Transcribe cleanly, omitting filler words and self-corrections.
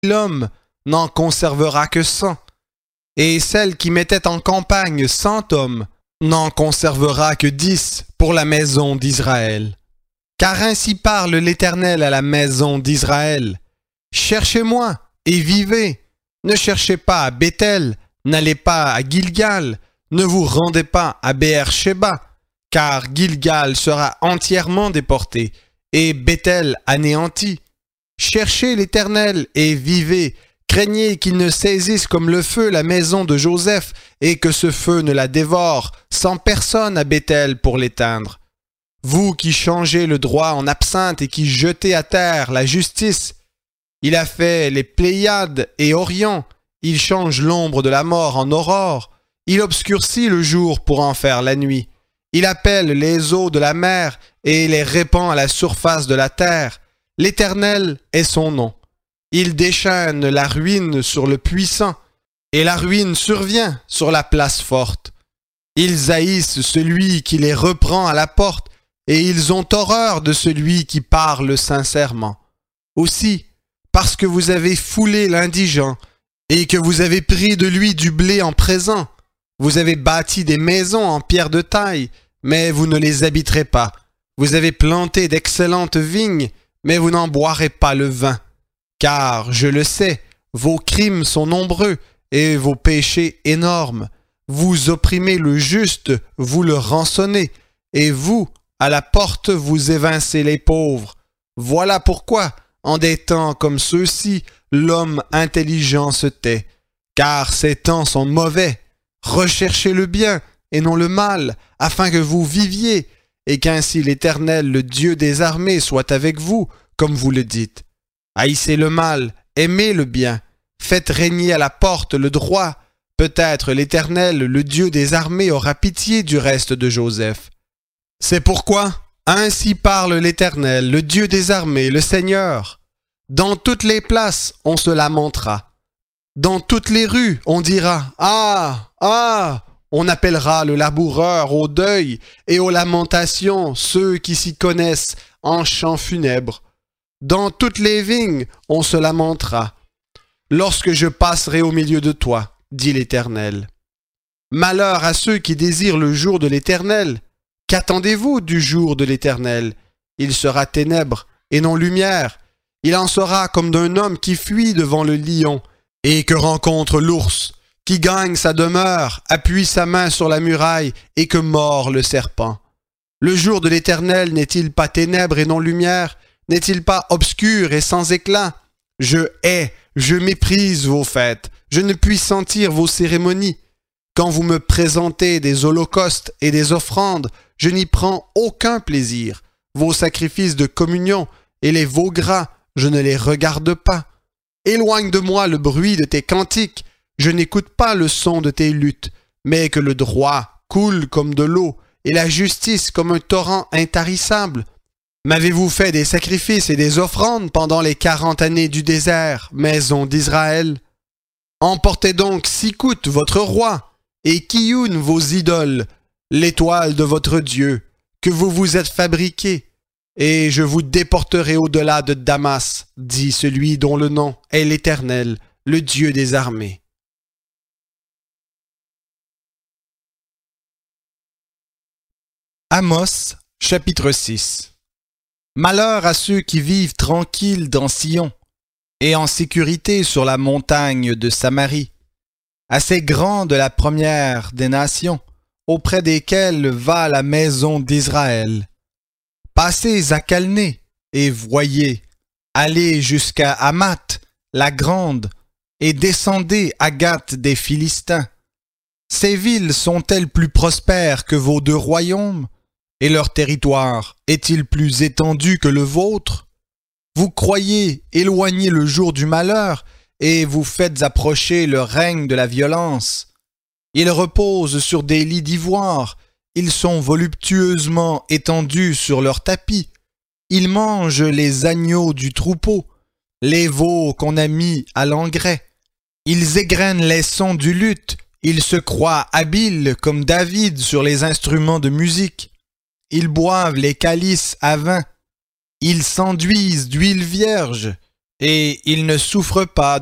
l'homme n'en conservera que 100, et celle qui mettait en campagne 100 hommes n'en conservera que 10 pour la maison d'Israël. Car ainsi parle l'Éternel à la maison d'Israël. Cherchez-moi et vivez. Ne cherchez pas à Béthel, n'allez pas à Gilgal, ne vous rendez pas à Béer-Shéba, car Gilgal sera entièrement déporté et Béthel anéanti. Cherchez l'Éternel et vivez. Craignez qu'il ne saisisse comme le feu la maison de Joseph et que ce feu ne la dévore, sans personne à Béthel pour l'éteindre. Vous qui changez le droit en absinthe et qui jetez à terre la justice, il a fait les Pléiades et Orion, il change l'ombre de la mort en aurore, il obscurcit le jour pour en faire la nuit, il appelle les eaux de la mer et les répand à la surface de la terre. L'Éternel est son nom. Il déchaîne la ruine sur le puissant, et la ruine survient sur la place forte. Ils haïssent celui qui les reprend à la porte, et ils ont horreur de celui qui parle sincèrement. Aussi, parce que vous avez foulé l'indigent, et que vous avez pris de lui du blé en présent, vous avez bâti des maisons en pierre de taille, mais vous ne les habiterez pas. Vous avez planté d'excellentes vignes, mais vous n'en boirez pas le vin. Car, je le sais, vos crimes sont nombreux et vos péchés énormes. Vous opprimez le juste, vous le rançonnez, et vous, à la porte, vous évincez les pauvres. Voilà pourquoi, en des temps comme ceux-ci, l'homme intelligent se tait. Car ces temps sont mauvais. Recherchez le bien et non le mal, afin que vous viviez, et qu'ainsi l'Éternel, le Dieu des armées, soit avec vous, comme vous le dites. Haïssez le mal, aimez le bien, faites régner à la porte le droit. Peut-être l'Éternel, le Dieu des armées, aura pitié du reste de Joseph. C'est pourquoi, ainsi parle l'Éternel, le Dieu des armées, le Seigneur. Dans toutes les places, on se lamentera. Dans toutes les rues, on dira « Ah, ah !» On appellera le laboureur au deuil et aux lamentations ceux qui s'y connaissent en chants funèbres. Dans toutes les vignes, on se lamentera. Lorsque je passerai au milieu de toi, dit l'Éternel. Malheur à ceux qui désirent le jour de l'Éternel. Qu'attendez-vous du jour de l'Éternel? Il sera ténèbres et non lumière. Il en sera comme d'un homme qui fuit devant le lion et que rencontre l'ours, qui gagne sa demeure, appuie sa main sur la muraille et que mord le serpent. Le jour de l'Éternel n'est-il pas ténèbres et non lumière? N'est-il pas obscur et sans éclat? Je hais, je méprise vos fêtes, je ne puis sentir vos cérémonies. Quand vous me présentez des holocaustes et des offrandes, je n'y prends aucun plaisir. Vos sacrifices de communion et les veaux gras, je ne les regarde pas. Éloigne de moi le bruit de tes cantiques, je n'écoute pas le son de tes luttes, mais que le droit coule comme de l'eau et la justice comme un torrent intarissable. M'avez-vous fait des sacrifices et des offrandes pendant les 40 années du désert, maison d'Israël? Emportez donc Sikout, votre roi, et Kioun, vos idoles, l'étoile de votre Dieu, que vous vous êtes fabriqué, et je vous déporterai au-delà de Damas, dit celui dont le nom est l'Éternel, le Dieu des armées. Amos, chapitre 6. Malheur à ceux qui vivent tranquilles dans Sion et en sécurité sur la montagne de Samarie, assez grande la première des nations, auprès desquelles va la maison d'Israël. Passez à Calné et voyez, allez jusqu'à Hamath, la grande, et descendez à Gath des Philistins. Ces villes sont-elles plus prospères que vos 2 royaumes? Et leur territoire est-il plus étendu que le vôtre? Vous croyez éloigner le jour du malheur et vous faites approcher le règne de la violence. Ils reposent sur des lits d'ivoire, ils sont voluptueusement étendus sur leurs tapis. Ils mangent les agneaux du troupeau, les veaux qu'on a mis à l'engrais. Ils égrènent les sons du luth, ils se croient habiles comme David sur les instruments de musique. Ils boivent les calices à vin, ils s'enduisent d'huile vierge, et il ne souffre pas